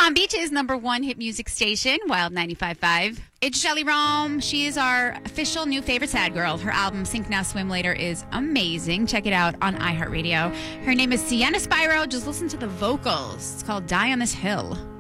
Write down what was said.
Palm Beach's #1 hit music station, Wild 95.5. It's Shelly Rome. She is our official new favorite sad girl. Her album, Sink Now, Swim Later, is amazing. Check it out on iHeartRadio. Her name is Sienna Spyro. Just listen to the vocals. It's called Die on This Hill.